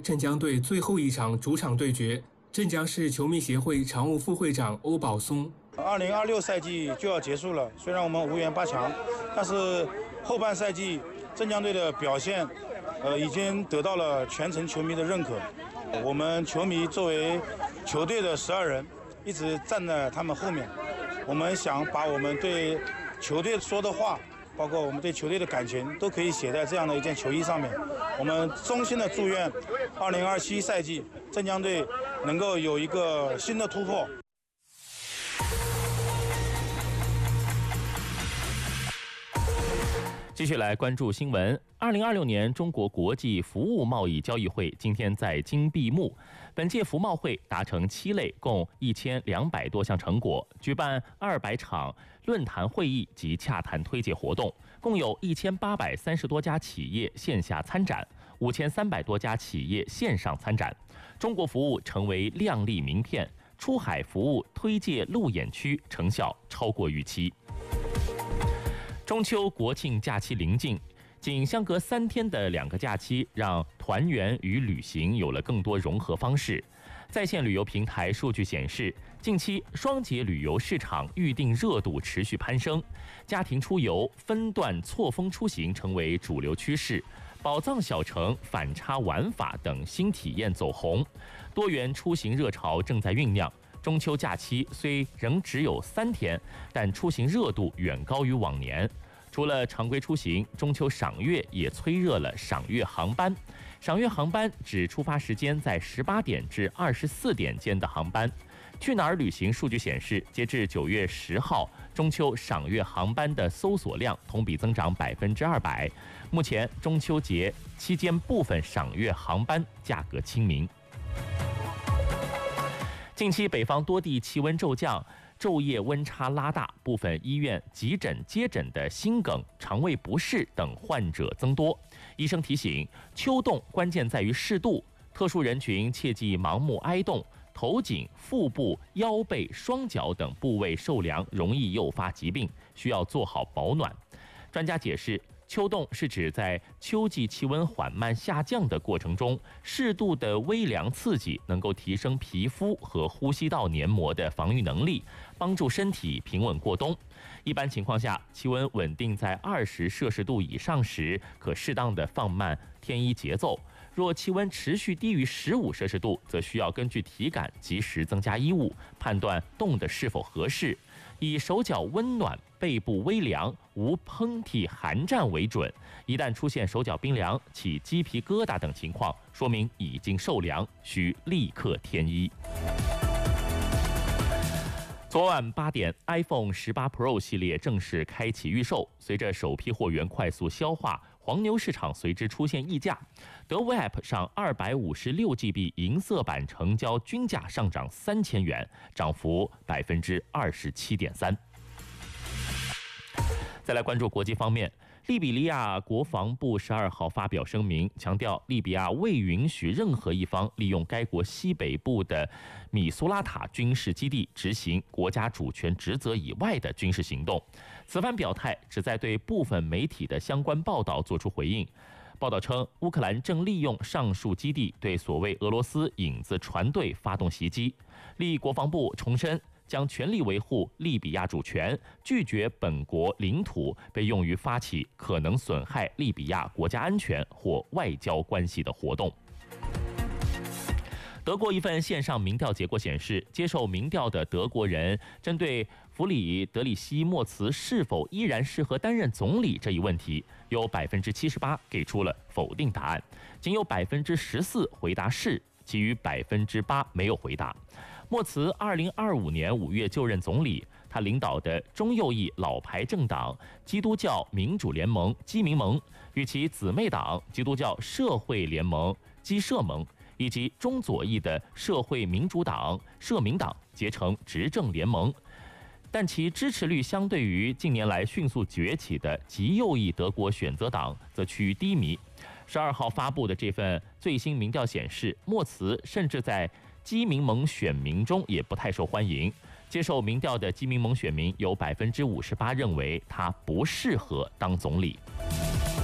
镇江队最后一场主场对决。镇江市球迷协会常务副会长欧宝松 ：2026赛季就要结束了，虽然我们无缘8强，但是后半赛季镇江队的表现，已经得到了全城球迷的认可。我们球迷作为球队的12人，一直站在他们后面。我们想把我们对球队说的话，包括我们对球队的感情，都可以写在这样的一件球衣上面。我们衷心的祝愿2027赛季镇江队能够有一个新的突破。 继续来关注新闻。2026年中国国际服务贸易交易会今天在京闭幕。本届服贸会达成7类，共1200多项成果，举办200场论坛会议及洽谈推介活动，共有1830多家企业线下参展，5300多家企业线上参展。中国服务成为亮丽名片，出海服务推介路演区成效超过预期。中秋国庆假期临近，仅相隔3天的2个假期，让团圆与旅行有了更多融合方式。在线旅游平台数据显示，近期双节旅游市场预订热度持续攀升，家庭出游、分段错峰出行成为主流趋势，宝藏小城、反差玩法等新体验走红，多元出行热潮正在酝酿。中秋假期虽仍只有3天，但出行热度远高于往年。除了常规出行，中秋赏月也催热了赏月航班。赏月航班指出发时间在18点至24点间的航班。去哪儿旅行数据显示，截至9月10号，中秋赏月航班的搜索量同比增长200%。目前中秋节期间部分赏月航班价格亲民。近期北方多地气温骤降，昼夜温差拉大，部分医院急诊接诊的心梗、肠胃不适等患者增多。医生提醒，秋冻关键在于适度，特殊人群切忌盲目挨冻，头颈、腹部、腰背、双脚等部位受凉容易诱发疾病，需要做好保暖。专家解释，秋冻是指在秋季气温缓慢下降的过程中，适度的微凉刺激能够提升皮肤和呼吸道黏膜的防御能力，帮助身体平稳过冬。一般情况下，气温稳定在20摄氏度以上时，可适当的放慢添衣节奏。若气温持续低于15摄氏度，则需要根据体感及时增加衣物，判断冻的是否合适。以手脚温暖、背部微凉、无喷嚏寒战为准。一旦出现手脚冰凉、起鸡皮疙瘩等情况，说明已经受凉，需立刻添衣。昨晚8点 ，iPhone 18 Pro 系列正式开启预售。随着首批货源快速消化，黄牛市场随之出现溢价。德 Web 上256GB 银色版成交均价上涨3000元，涨幅27.3%。再来关注国际方面，利比里亚国防部12号发表声明，强调利比亚未允许任何一方利用该国西北部的米苏拉塔军事基地执行国家主权职责以外的军事行动。此番表态旨在对部分媒体的相关报道作出回应。报道称，乌克兰正利用上述基地对所谓俄罗斯影子船队发动袭击。利国防部重申，将全力维护利比亚主权，拒绝本国领土被用于发起可能损害利比亚国家安全或外交关系的活动。德国一份线上民调结果显示，接受民调的德国人针对弗里德里希·莫茨是否依然适合担任总理这一问题，有78%给出了否定答案，仅有14%回答是，其余8%没有回答。莫茨2025年5月就任总理，他领导的中右翼老牌政党基督教民主联盟基民盟与其姊妹党基督教社会联盟基社盟以及中左翼的社会民主党社民党结成执政联盟，但其支持率相对于近年来迅速崛起的极右翼德国选择党则趋于低迷。12号发布的这份最新民调显示，莫茨甚至在基民盟选民中也不太受欢迎。接受民调的基民盟选民有58%认为他不适合当总理。